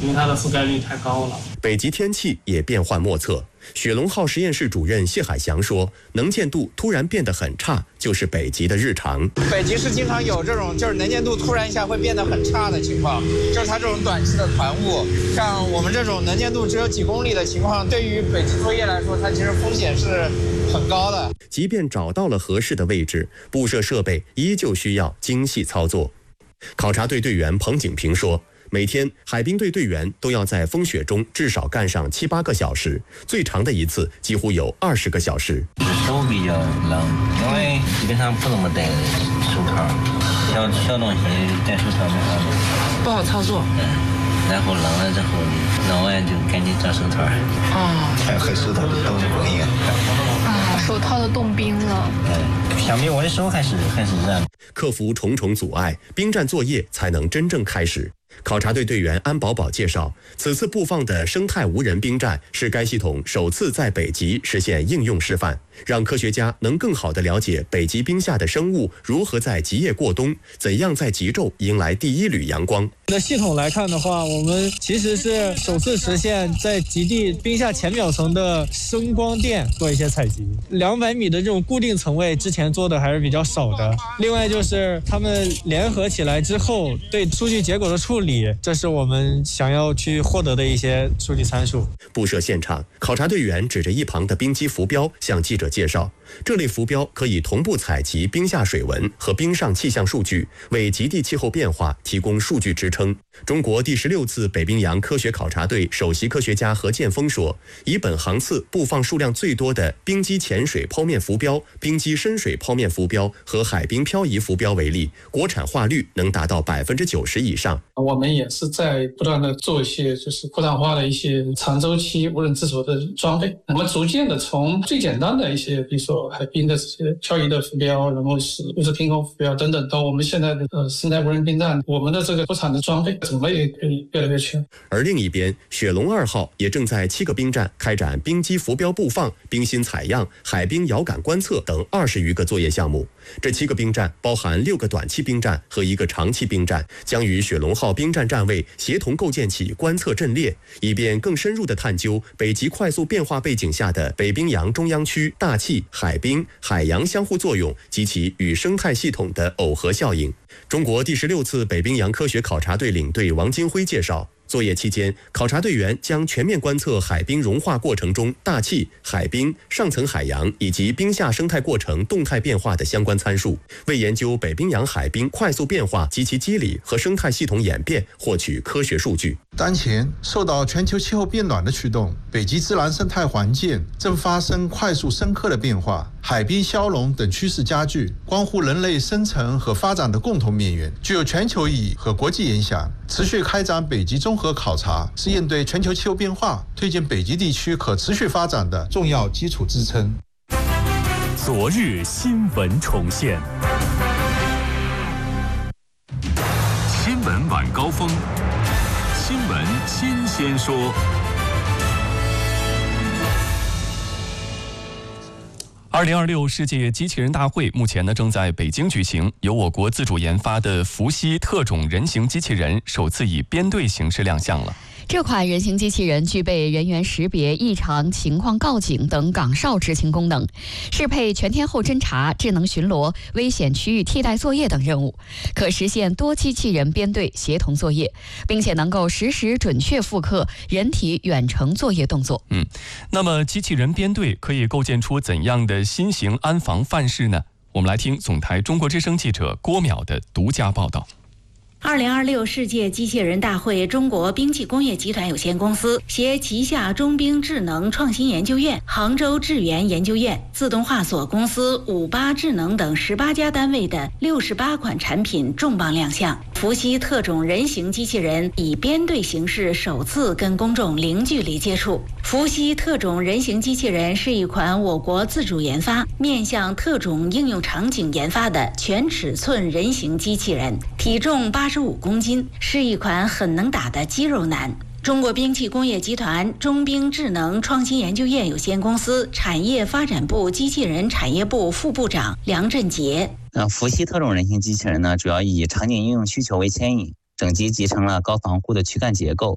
为它的覆盖率太高了。 北极天气也变幻莫测。雪龙号实验室主任谢海翔说，能见度突然变得很差，就是北极的日常。 北极是经常有这种就是能见度突然一下会变得很差的情况，就是它这种短期的团雾，像我们这种能见度只有几公里的情况，对于北极作业来说，它其实风险是很高的。 即便找到了合适的位置，布设设备依旧需要精细操作。考察队队员彭景平说，每天海冰队队员都要在风雪中至少干上7、8个小时，最长的一次几乎有20个小时。 手比较冷，因为基本上不怎么戴手套，小东西戴手套没法弄， 不好操作。 然后冷了之后，弄完就赶紧找手套。 和手套都不一样。 手套都冻冰了。 相比我的手还是热。 克服重重阻碍，冰战作业才能真正开始。考察队队员安宝宝介绍，此次布放的生态无人冰站是该系统首次在北极实现应用示范，让科学家能更好地了解北极冰下的生物如何在极夜过冬，怎样在极昼迎来第一缕阳光。 的系统来看的话，我们其实是首次实现在极地冰下浅表层的声光电做一些采集。200米的这种固定层位之前做的还是比较少的。另外就是他们联合起来之后对数据结果的处理，这是我们想要去获得的一些数据参数。 布设现场，考察队员指着一旁的冰机浮标向记者介绍，这类浮标可以同步采集冰下水文和冰上气象数据，为极地气候变化提供数据支撑。中国第16次北冰洋科学考察队首席科学家何建峰说，以本航次布放数量最多的冰基潜水剖面浮标、冰基深水剖面浮标和海冰漂移浮标为例，国产化率能达到90%以上。 我们也是在不断的做一些就是国产化的一些长周期无人自主的装备，我们逐渐的从最简单的一些，比如说海冰的这些漂移的浮标，然后是物质天空浮标等等，到我们现在的生态无人冰站，我们的这个国产的装备种类也可以越来越全。 而另一边，雪龙2号也正在7个冰站开展冰基浮标布放、冰芯采样、海冰遥感观测等20余个作业项目。这7个冰站包含6个短期冰站和1个长期冰站，将与雪龙号冰站站位协同构建起观测阵列，以便更深入地探究北极快速变化背景下的北冰洋中央区大气、海冰、海洋相互作用及其与生态系统的耦合效应。中国第16次北冰洋科学考察队领队王金辉介绍，作业期间，考察队员将全面观测海冰融化过程中大气、海冰、上层海洋以及冰下生态过程动态变化的相关参数，为研究北冰洋海冰快速变化及其机理和生态系统演变获取科学数据。 当前，受到全球气候变暖的驱动，北极自然生态环境正发生快速深刻的变化，海冰消融等趋势加剧，关乎人类生存和发展的共同命运，具有全球意义和国际影响。持续开展北极综合考察，是应对全球气候变化、推进北极地区可持续发展的重要基础支撑。 昨日新闻重现，新闻晚高峰，新闻新鲜说。2026世界机器人大会目前正在北京举行，由我国自主研发的伏羲特种人形机器人首次以编队形式亮相了。 这款人形机器人具备人员识别、异常情况告警等岗哨执勤功能，适配全天候侦察、智能巡逻、危险区域替代作业等任务，可实现多机器人编队协同作业，并且能够实时准确复刻人体远程作业动作。 那么机器人编队可以构建出怎样的新型安防范式呢？我们来听总台中国之声记者郭淼的独家报道。 2026世界机器人大会中国兵器工业集团有限公司携旗下中兵智能创新研究院、杭州智源研究院、自动化所公司、58智能等18家单位的68款产品重磅亮相。伏羲特种人形机器人以编队形式首次跟公众零距离接触。伏羲特种人形机器人是一款我国自主研发、面向特种应用场景研发的全尺寸人形机器人，体重85公斤，是一款很能打的肌肉男。中国兵器工业集团中兵智能创新研究院有限公司产业发展部机器人产业部副部长梁振杰。 伏羲特种人形机器人呢，主要以场景应用需求为牵引，整机集成了高防护的躯干结构，